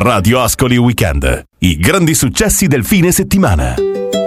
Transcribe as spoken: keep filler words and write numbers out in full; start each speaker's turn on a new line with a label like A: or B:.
A: Radio Ascoli Weekend. I grandi successi del fine settimana.